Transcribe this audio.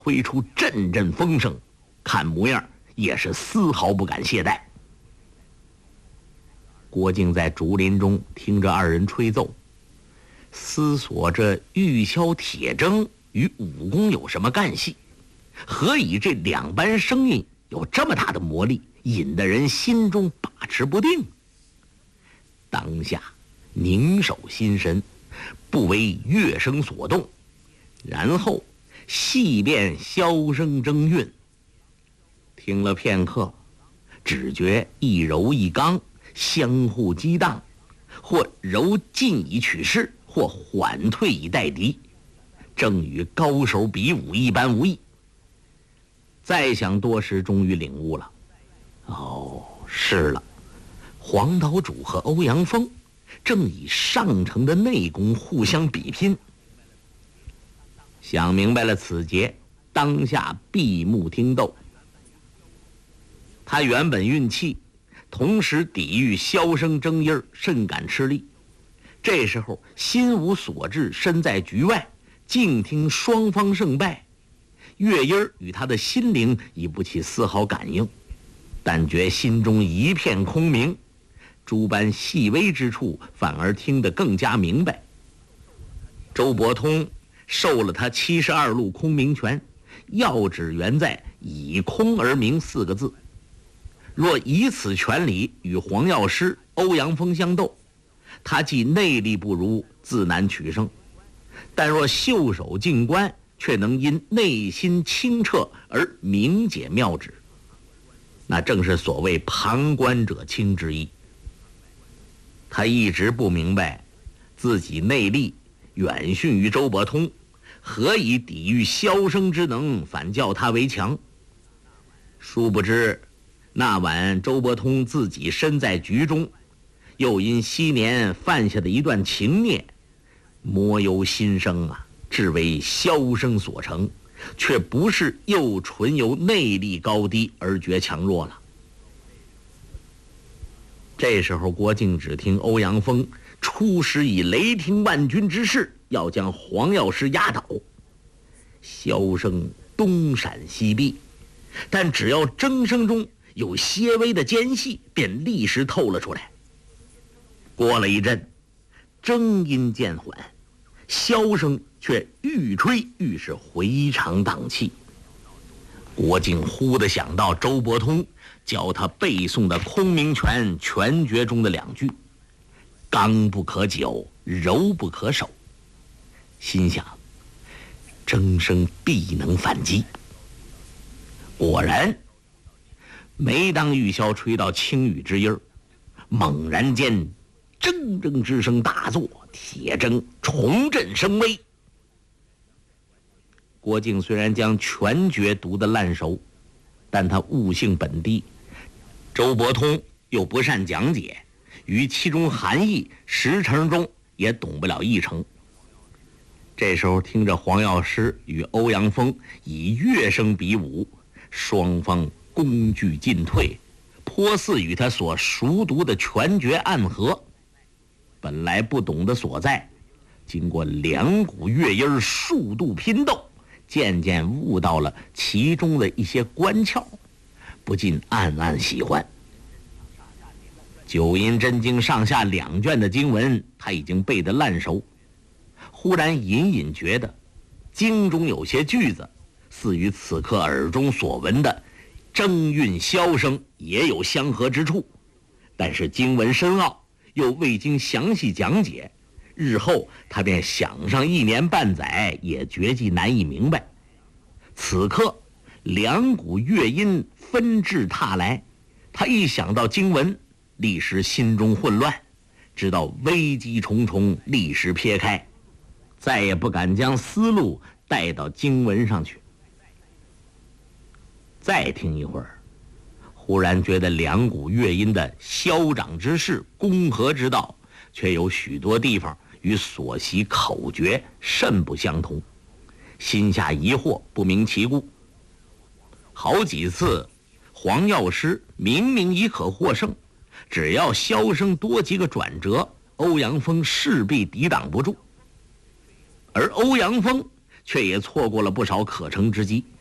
挥出阵阵风声，看模样也是丝毫不敢懈怠。郭靖在竹林中听着二人吹奏，思索着玉箫铁筝与武功有什么干系，何以这两般声音有这么大的魔力，引得人心中把持不定。当下凝守心神，不为乐声所动，然后细辨箫声征韵。听了片刻，只觉一柔一刚相互激荡，或柔进以取势，或缓退以待敌，正与高手比武一般无异。再想多时，终于领悟了。哦，是了，黄岛主和欧阳锋正以上乘的内功互相比拼。想明白了此节，当下闭目听斗。他原本运气，同时抵御箫声争音，甚感吃力。这时候心无所至，身在局外，静听双方胜败，乐音与他的心灵已不起丝毫感应，但觉心中一片空明，诸般细微之处反而听得更加明白。周伯通授了他72路空明拳，要旨原在以空而明4个字。若以此拳理与黄药师、欧阳锋相斗，他既内力不如，自难取胜；但若袖手静观，却能因内心清澈而明解妙旨，那正是所谓旁观者清之意。他一直不明白，自己内力远逊于周伯通，何以抵御箫声之能反叫他为强？殊不知那晚周伯通自己身在局中，又因昔年犯下的一段情孽，魔由心生啊，至为箫声所成，却不是又纯由内力高低而觉强弱了。这时候郭靖只听欧阳锋出师以雷霆万钧之势，要将黄药师压倒。箫声东闪西避，但只要筝声中有些微的间隙，便立时透了出来。过了一阵，筝音渐缓，箫声却愈吹愈是回肠荡气。郭靖忽地想到周伯通教他背诵的空明拳拳诀中的2句：刚不可久，柔不可守。心想，筝声必能反击。果然，每当玉箫吹到轻语之音，猛然间铮铮之声大作，铁筝重振声威。郭靖虽然将拳诀读得烂熟，但他悟性本低，周伯通又不善讲解，于其中含义10成中也懂不了1成。这时候听着黄药师与欧阳锋以乐声比武，双方工具进退，颇似与他所熟读的拳诀暗合。本来不懂的所在，经过2股乐音数度拼斗，渐渐悟到了其中的一些关窍，不禁暗暗喜欢。九阴真经上下2卷的经文，他已经背得烂熟，忽然隐隐觉得经中有些句子似与此刻耳中所闻的筝韵箫声也有相合之处，但是经文深奥，又未经详细讲解，日后他便想上1年半载也绝技难以明白。此刻2股乐音纷至沓来，他一想到经文，立时心中混乱，知道危机重重，立时撇开，再也不敢将思路带到经文上去。再听一会儿，忽然觉得2股乐音的消长之势、攻合之道，却有许多地方与所习口诀甚不相同，心下疑惑，不明其故。好几次黄药师明明已可获胜，只要箫声多几个转折，欧阳锋势必抵挡不住，而欧阳锋却也错过了不少可乘之机。